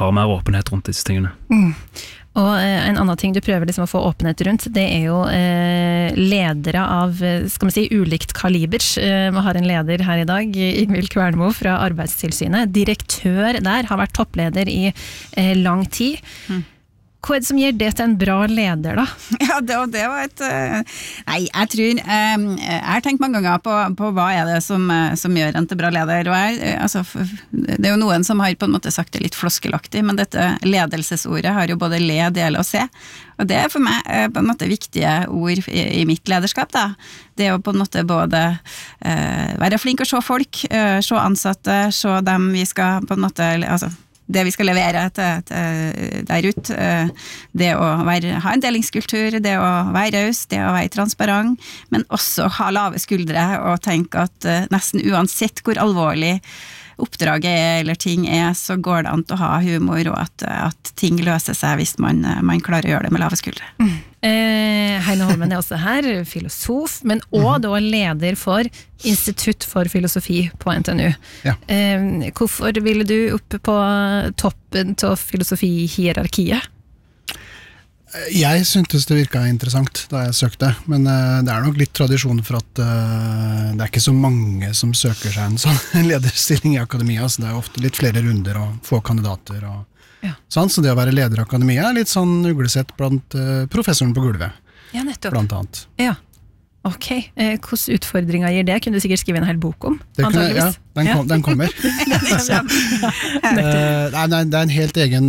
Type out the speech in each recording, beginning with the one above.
har mer åpenhet rundt disse tingene. Og en annen ting du prøver liksom å få åpenhet rundt, det er jo ledere av, skal man si, ulikt kaliber. Vi har en leder her i dag, Ingvild Kvernmo fra Arbeidstilsynet. Direktør der, har vært toppleder i lang tid. Hva er det som gjør det til en bra leder da? Ja, det var et... Nei, jeg tror... Jeg har tenkt mange ganger på hva er det som gjør en til bra leder, og det er jo noen som har på en måte sagt det litt floskelaktig, men dette ledelsesordet har jo både le, dele og se, og det er for meg på en måte viktige ord i mitt lederskap da. Det er jo på en måte både være flink å se folk, se ansatte, se dem vi skal på en måte... det vi skal levere der ut, det å ha en delingskultur, det å være raus, det å være transparent, men også ha lave skuldre og tenke at nesten uansett hvor alvorlig oppdraget eller ting så går det an til å ha humor, og at ting løser seg hvis man klarer å gjøre det med lave skuldre. Heine Holmen også her, filosof, men også da leder for Institutt for filosofi på NTNU. Ja. Hvorfor ville du opp på toppen av filosofihierarkiet? Jeg syntes det virket interessant da jeg søkte, men det nok litt tradisjon for at det ikke så mange som søker seg en sånn lederstilling i akademia, så det ofte litt flere runder og få kandidater og sånn, så det å være leder i akademia litt sånn uglesett blant professoren på gulvet, blant annet. Ja, ok. Hvordan utfordringer gir det? Kunne du sikkert skrive en hel bok om? Ja, den kommer. Det en helt egen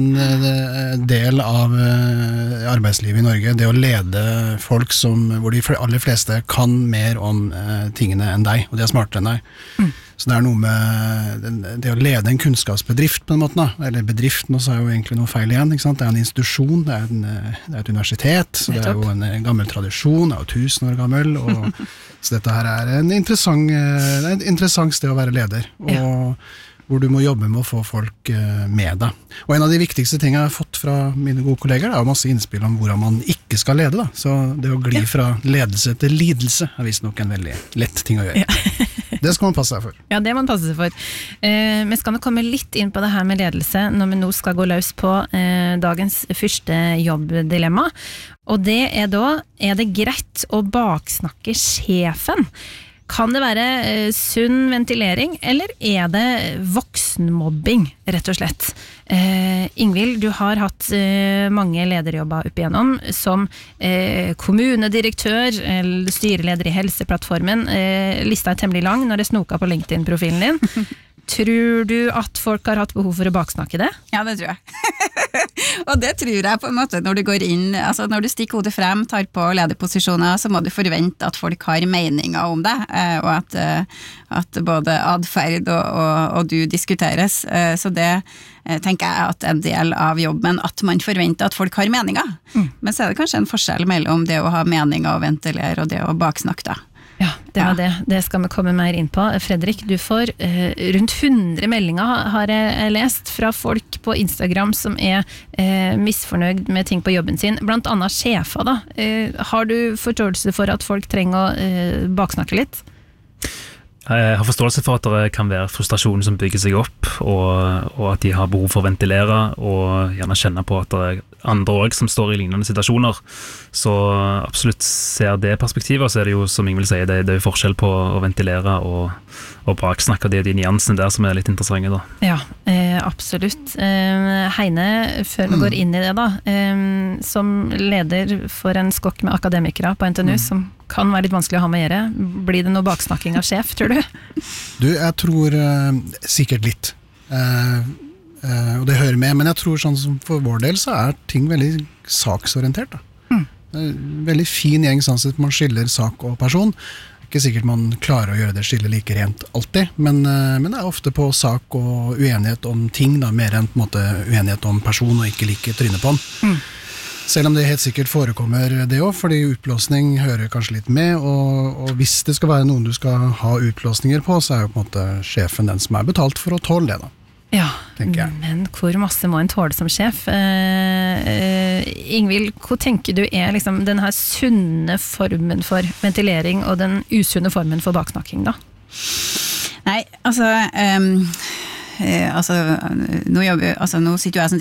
del av arbeidslivet i Norge, det å lede folk hvor de aller fleste kan mer om tingene enn deg, og de smartere enn deg. Så det noe med det å lede en kunnskapsbedrift på en måte, eller bedriften, og så jo egentlig noe feil igjen, ikke sant? Det en institusjon, det et universitet, så det jo en gammel tradisjon, det jo 1000 år gammel, og så dette her en interessant sted å være leder, og hvor du må jobbe med å få folk med deg. Og en av de viktigste tingene jeg har fått fra mine gode kolleger, jo masse innspill om hvordan man ikke skal lede da. Så det å gli fra ledelse til lidelse visst nok en veldig lett ting å gjøre. Det skal man passe seg for. Ja, det må man passe seg for. Vi skal nå komme litt inn på det her med ledelse når vi nå skal gå løs på dagens første jobbdilemma. Og det da, det greit å baksnakke sjefen? Kan det være sunn ventilering, eller det voksenmobbing, rett og slett? Ingvild, du har hatt mange lederjobber opp igjennom, som kommunedirektør, eller styreleder i Helseplattformen. Lista temmelig lang når det snoka på LinkedIn-profilen din. Tror du at folk har hatt behov for å baksnakke det? Ja, det tror jeg. Og det tror jeg på en måte når du går inn, altså når du stikker hodet frem, tar på lederposisjoner, så må du forvente at folk har meninger om det, og at både adferd og du diskuteres. Så det tenker jeg at en del av jobben, at man forventer at folk har meninger. Men så det kanskje en forskjell mellom det å ha meninger og ventilere, og det å baksnakke da. Ja, det var det. Det skal vi komme mer inn på. Fredrik, du får rundt 100 meldinger har jeg lest fra folk på Instagram som misfornøyd med ting på jobben sin, blant annet sjefer da. Har du forståelse for at folk trenger å baksnakke litt? Jeg har forståelse for at det kan være frustrasjon som bygger seg opp, og at de har behov for å ventilere, og gjerne kjenne på at det andre også som står i lignende situasjoner. Så absolutt ser det perspektivet, så det jo, som Ingvild sier, det jo forskjell på å ventilere og baksnakke, det de nyansene der som litt interessante da. Ja, absolutt. Heine, før vi går inn i det da, som leder for en skokk med akademikere på NTNU, som kan være litt vanskelig å ha med å gjøre. Blir det noe baksnakking av sjef, tror du? Du, jeg tror sikkert litt. Og det hører med, men jeg tror sånn som for vår del så ting veldig saksorientert. Da. Veldig fin gjeng sånn at man skiller sak og person. Ikke sikkert man klarer å gjøre det skillet like rent alltid, men det ofte på sak og uenighet om ting, da, mer enn på en måte uenighet om person og ikke like trynet på den. Selv om det helt sikkert forekommer det også, fordi utblåsning hører kanskje litt med, og hvis det skal være noen du skal ha utblåsninger på, så jo på en måte sjefen den som betalt for å tåle det da. Ja, men hvor masse må en tåle som sjef? Ingvild, hva tenker du liksom den her sunne formen for ventilering og den usunne formen for baksnakking da? Nei, nå sitter jo jeg som